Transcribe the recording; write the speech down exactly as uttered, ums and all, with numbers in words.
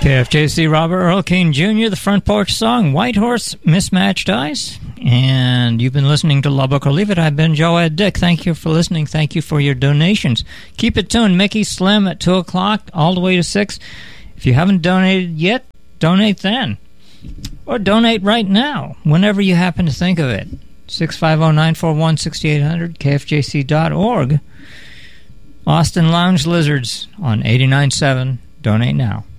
K F J C Robert Earl King Junior, the Front Porch Song, White Horse, Mismatched Eyes. And you've been listening to Lubbock or Leave It. I've been Joe Ed Dick. Thank you for listening. Thank you for your donations. Keep it tuned. Mickey Slim at two o'clock all the way to six. If you haven't donated yet, donate then. Or donate right now, whenever you happen to think of it. six five zero, nine four one, six eight zero zero, K F J C dot org. Austin Lounge Lizards on eighty-nine point seven. Donate now.